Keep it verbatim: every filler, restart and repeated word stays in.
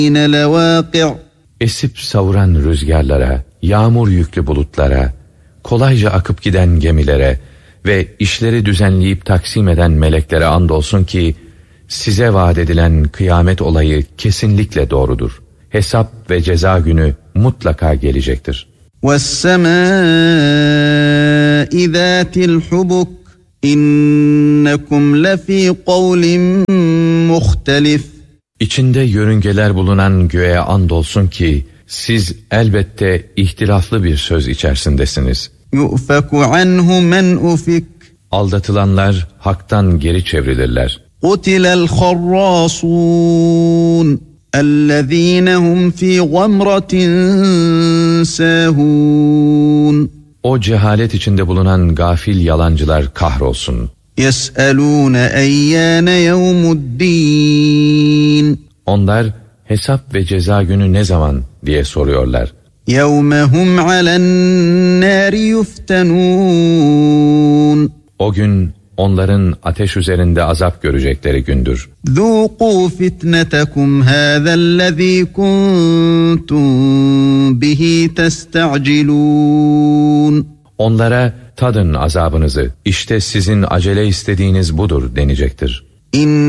لواقع. Esip savuran rüzgarlara, yağmur yüklü bulutlara, kolayca akıp giden gemilere ve işleri düzenleyip taksim eden meleklere andolsun ki, size vaat edilen kıyamet olayı kesinlikle doğrudur. Hesap ve ceza günü mutlaka gelecektir. وَالسَّمَاءِ ذَاتِ الْحُبُكِ İnnekum lefî kavlin muhtelif. İçinde yörüngeler bulunan göğe andolsun ki, siz elbette ihtilaflı bir söz içerisindesiniz. Yu'feku anhu men ufik. Aldatılanlar haktan geri çevrilirler. Kutilel kharrasun. Ellezîne hum fî gamratin sâhûn. O cehalet içinde bulunan gafil yalancılar kahrolsun. يَسْأَلُونَ اَيَّانَ يَوْمُ الدِّينِ. Onlar hesap ve ceza günü ne zaman diye soruyorlar. يَوْمَ هُمْ عَلَى النَّارِ يُفْتَنُونَ. O gün onların ateş üzerinde azap görecekleri gündür. ذُوقُوا فِتْنَتَكُمْ هَذَا الَّذ۪ي كُنْتُمْ بِهِ تَسْتَعْجِلُونَ. Onlara tadın azabınızı, işte sizin acele istediğiniz budur denecektir. İn